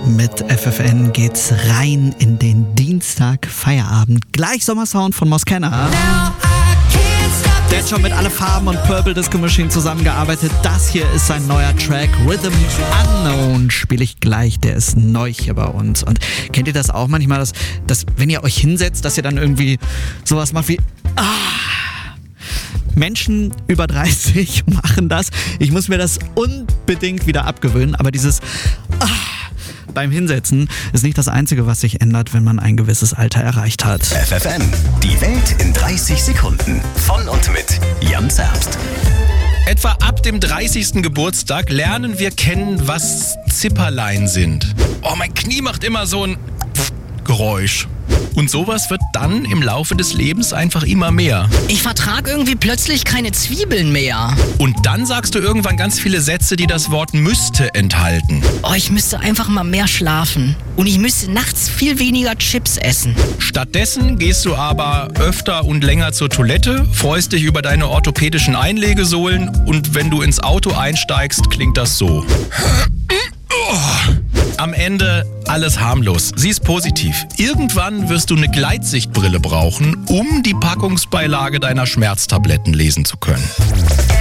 Mit FFN geht's rein in den Dienstag Feierabend. Gleich Sommersound von Moskenna. Der hat schon mit Alle Farben und Purple Disco Machine zusammengearbeitet. Das hier ist sein neuer Track. Rhythm Unknown spiele ich gleich. Der ist neu hier bei uns. Und kennt ihr das auch manchmal, dass wenn ihr euch hinsetzt, dass ihr dann irgendwie sowas macht wie Menschen über 30 machen das. Ich muss mir das unbedingt wieder abgewöhnen. Aber dieses beim Hinsetzen ist nicht das Einzige, was sich ändert, wenn man ein gewisses Alter erreicht hat. FFN, die Welt in 30 Sekunden. Von und mit Jan Zerbst. Etwa ab dem 30. Geburtstag lernen wir kennen, was Zipperlein sind. Oh, mein Knie macht immer so ein Geräusch. Und sowas wird dann im Laufe des Lebens einfach immer mehr. Ich vertrag irgendwie plötzlich keine Zwiebeln mehr. Und dann sagst du irgendwann ganz viele Sätze, die das Wort müsste enthalten. Oh, ich müsste einfach mal mehr schlafen. Und ich müsste nachts viel weniger Chips essen. Stattdessen gehst du aber öfter und länger zur Toilette, freust dich über deine orthopädischen Einlegesohlen und wenn du ins Auto einsteigst, klingt das so. Am Ende alles harmlos. Sie ist positiv. Irgendwann wirst du eine Gleitsichtbrille brauchen, um die Packungsbeilage deiner Schmerztabletten lesen zu können.